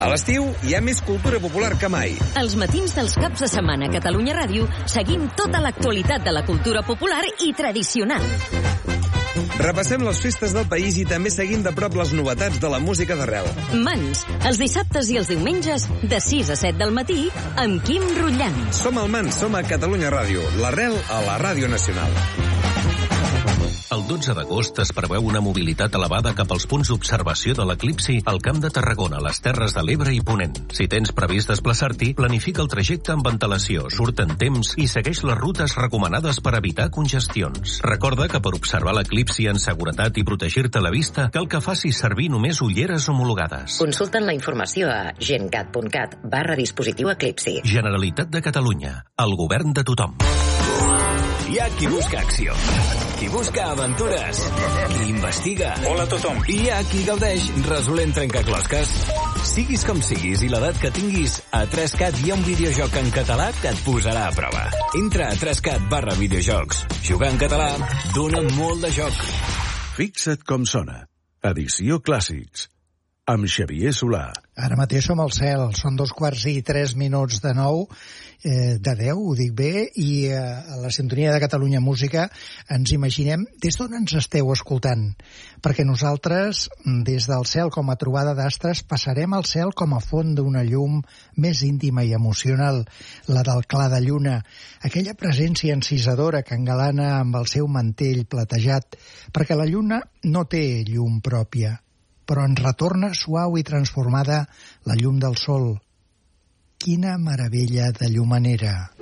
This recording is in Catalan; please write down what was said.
A l'estiu hi ha més cultura popular que mai. Els matins dels caps de setmana a Catalunya Ràdio seguim tota l'actualitat de la cultura popular i tradicional. Repassem les festes del país i també seguim de prop les novetats de la música d'arrel. Mans, els dissabtes i els diumenges, de 6 a 7 del matí, amb Quim Rutllant. Som al Mans, som a Catalunya Ràdio, l'arrel a la Ràdio Nacional. El 12 d'agost es preveu una mobilitat elevada cap als punts d'observació de l'eclipsi al Camp de Tarragona, les Terres de l'Ebre i Ponent. Si tens previst desplaçar-t'hi, planifica el trajecte amb antelació, surt en temps i segueix les rutes recomanades per evitar congestions. Recorda que per observar l'eclipsi en seguretat i protegir-te la vista, cal que facis servir només ulleres homologades. Consulten la informació a gencat.cat/dispositiu eclipsi. Generalitat de Catalunya, el govern de tothom. Hi ha qui busca acció, qui busca aventures, qui investiga. Hola a tothom. I hi ha qui gaudeix resolent trencaclosques. Siguis com siguis i l'edat que tinguis, a 3CAT hi ha un videojoc en català que et posarà a prova. Entra a 3CAT/videojocs. Jugar en català dona molt de joc. Fixa't com sona. Edició Clàssics. Amb Xavier Solà. Ara mateix som al cel, són 2:03 de 9, de 10, ho dic bé, i a la sintonia de Catalunya Música ens imaginem des d'on ens esteu escoltant, perquè nosaltres, des del cel com a trobada d'astres, passarem al cel com a font d'una llum més íntima i emocional, la del clar de lluna, aquella presència encisadora que engalana amb el seu mantell platejat, perquè la lluna no té llum pròpia, però ens retorna suau i transformada la llum del sol. Quina meravella de llumenera!